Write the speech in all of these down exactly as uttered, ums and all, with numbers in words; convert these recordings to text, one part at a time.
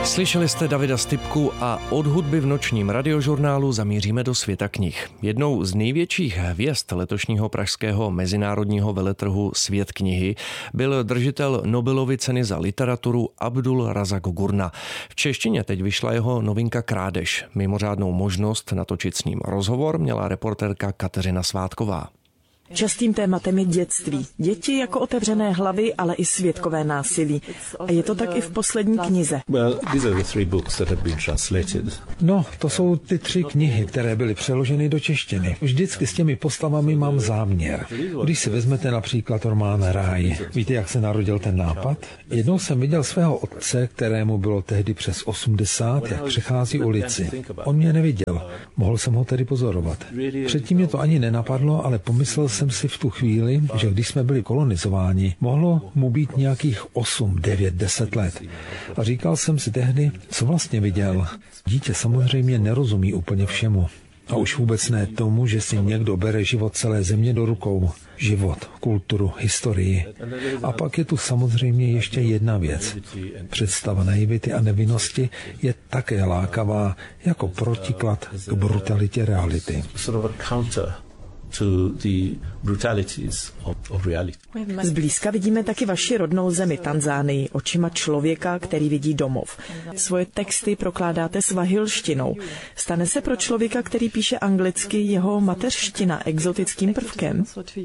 Slyšeli jste Davida Stypku a od hudby v nočním radiožurnálu zamíříme do světa knih. Jednou z největších hvězd letošního pražského mezinárodního veletrhu Svět knihy byl držitel Nobelovy ceny za literaturu Abdul Razak Gurna. V češtině teď vyšla jeho novinka Krádež. Mimořádnou možnost natočit s ním rozhovor měla reportérka Kateřina Svátková. Častým tématem je dětství. Děti jako otevřené hlavy, ale i svědkové násilí. A je to tak i v poslední knize. No, to jsou ty tři knihy, které byly přeloženy do češtiny. Vždycky s těmi postavami mám záměr. Když si vezmete například román Ráj, víte, jak se narodil ten nápad? Jednou jsem viděl svého otce, kterému bylo tehdy přes osmdesát, jak přechází ulici. On mě neviděl, mohl jsem ho tedy pozorovat. Předtím mě to ani nenapadlo, ale pomyslel jsem si v tu chvíli, že když jsme byli kolonizováni, mohlo mu být nějakých osm, devět, deset let. A říkal jsem si tehdy, co vlastně viděl. Dítě samozřejmě nerozumí úplně všemu. A už vůbec ne tomu, že si někdo bere život celé země do rukou. Život, kulturu, historii. A pak je tu samozřejmě ještě jedna věc. Představa naivity a nevinnosti je také lákavá jako protiklad k brutalitě reality. To the brutalities of, of reality. Zblízka vidíme taky vaši rodnou zemi Tanzánii očima člověka, který vidí domov. Svoje texty prokládáte svahilštinou. Stane se pro člověka, který píše anglicky, jeho mateřština exotickým prvkem?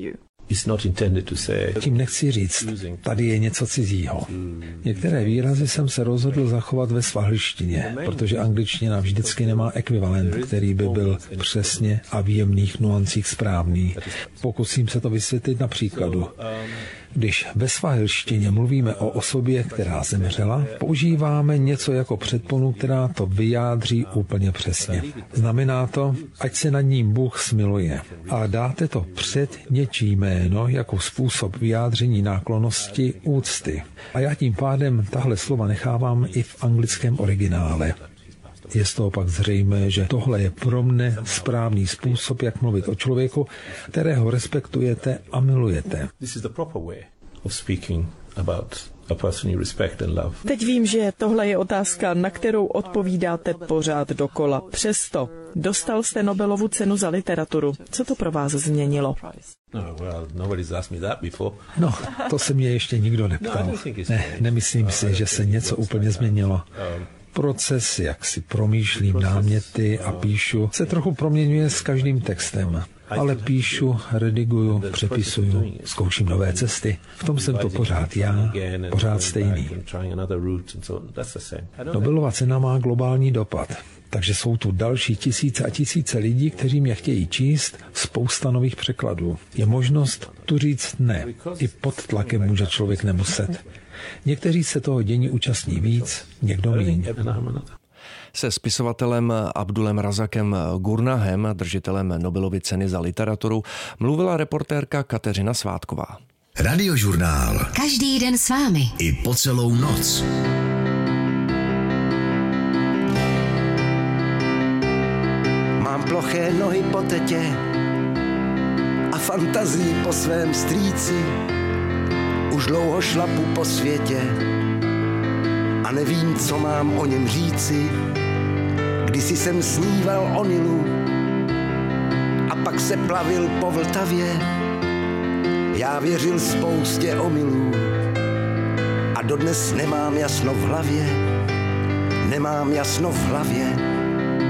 Tím nechci říct, tady je něco cizího. Některé výrazy jsem se rozhodl zachovat ve svahilštině, protože angličtina vždycky nemá ekvivalent, který by byl přesně a v jemných nuancích správný. Pokusím se to vysvětlit na příkladu. Když ve svahilštině mluvíme o osobě, která zemřela, používáme něco jako předponu, která to vyjádří úplně přesně. Znamená to, ať se nad ním Bůh smiluje. A dáte to před něčí jméno jako způsob vyjádření náklonnosti, úcty. A já tím pádem tahle slova nechávám i v anglickém originále. Je z toho pak zřejmé, že tohle je pro mne správný způsob, jak mluvit o člověku, kterého respektujete a milujete. Teď vím, že tohle je otázka, na kterou odpovídáte pořád dokola. Přesto dostal jste Nobelovu cenu za literaturu. Co to pro vás změnilo? No, to se mě ještě nikdo neptal. Ne, nemyslím si, že se něco úplně změnilo. Proces, jak si promýšlím náměty a píšu, se trochu proměňuje s každým textem. Ale píšu, rediguju, přepisuju, zkouším nové cesty. V tom jsem to pořád já, pořád stejný. Nobelova cena má globální dopad. Takže jsou tu další tisíce a tisíce lidí, kteří mě chtějí číst, spousta nových překladů. Je možnost tu říct ne. I pod tlakem může člověk nemuset. Někteří se toho dění účastní víc, někdo míň. Se spisovatelem Abdulem Razakem Gurnahem, držitelem Nobelovy ceny za literaturu, mluvila reportérka Kateřina Svátková. Radiožurnál. Každý den s vámi. I po celou noc. Mám ploché nohy po tetě a fantazii po svém strýci. Už dlouho šlapu po světě a nevím, co mám o něm říci. Kdysi jsem sníval o Nilu a pak se plavil po Vltavě. Já věřil spoustě omylů a dodnes nemám jasno v hlavě. Nemám jasno v hlavě.